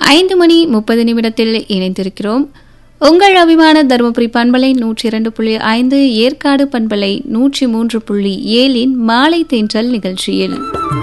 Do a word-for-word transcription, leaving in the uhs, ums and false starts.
ஐந்து மணி முப்பது நிமிடத்தில் இணைந்திருக்கிறோம். உங்கள் அபிமான தருமபுரி பண்பலை நூற்றி இரண்டு புள்ளி ஐந்து, ஏற்காடு பண்பலை நூற்றி மூன்று புள்ளி ஏழின் மாலை தென்றல் நிகழ்ச்சியில்